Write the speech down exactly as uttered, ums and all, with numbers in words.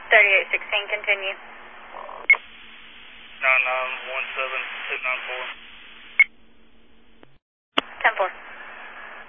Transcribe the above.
thirty-eight sixteen, continue. nine nine one seven two nine four. ten four.